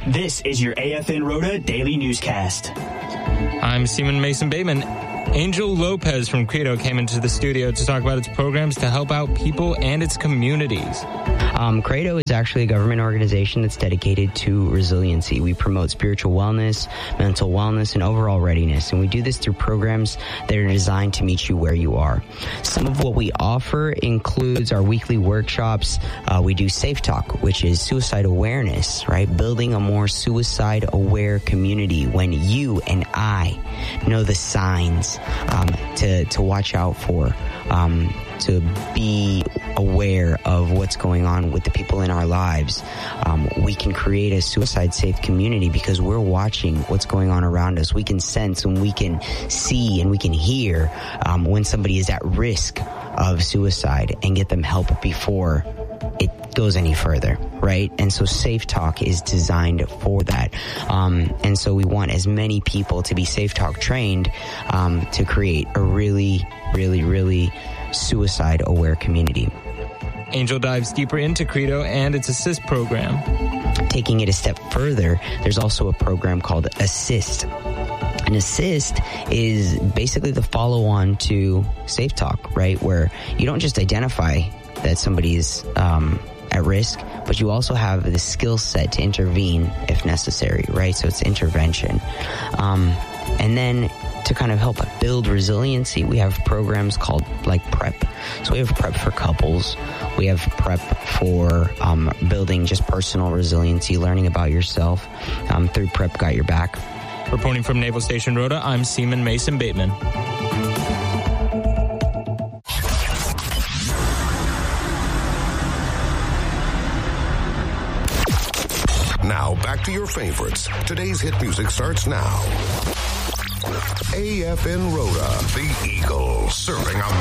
This is your AFN Rhoda Daily Newscast. I'm Seaman Mason Bateman. Angel Lopez from Credo came into the studio to talk about its programs to help out people and its communities. Credo is actually a government organization that's dedicated to resiliency. We promote spiritual wellness, mental wellness, and overall readiness. And we do this through programs that are designed to meet you where you are. Some of what we offer includes our weekly workshops. We do Safe Talk, which is suicide awareness, right? Building a more suicide-aware community when you and I know the signs to watch out for, to be aware of what's going on with the people in our lives. We can create a suicide-safe community because we're watching what's going on around us. We can sense and we can see and we can hear when somebody is at risk of suicide and get them help before it goes any further, right? And so Safe Talk is designed for that. And so we want as many people to be Safe Talk trained to create a really, really, really suicide-aware community. Angel dives deeper into Credo and its Assist program. Taking it a step further, there's also a program called Assist. An Assist is basically the follow-on to Safe Talk, right? Where you don't just identify that somebody is at risk, but you also have the skill set to intervene if necessary, right? So it's intervention. And then to kind of help build resiliency, we have programs called like PrEP. So we have PrEP for couples. We have PrEP for building just personal resiliency, learning about yourself through PrEP Got Your Back. Reporting from Naval Station Rhoda, I'm Seaman Mason Bateman. Now, back to your favorites. Today's hit music starts now. AFN Rhoda, the Eagle, serving a